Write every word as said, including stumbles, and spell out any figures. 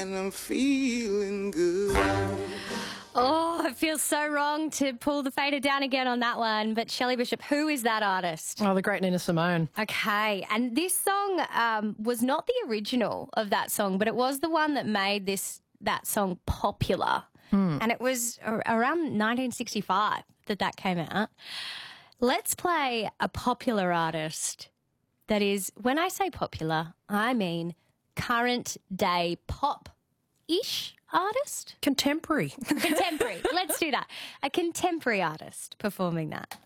and I'm feeling good. Oh, it feels so wrong to pull the fader down again on that one. But Shelley Bishop, who is that artist? Oh, the great Nina Simone. Okay, and this song um, was not the original of that song, but it was the one that made this that song popular. Hmm. And it was ar- around nineteen sixty-five that that came out. Let's play a popular artist that is, when I say popular, I mean current day pop-ish artist. Contemporary. Contemporary. Let's do that. A contemporary artist performing that.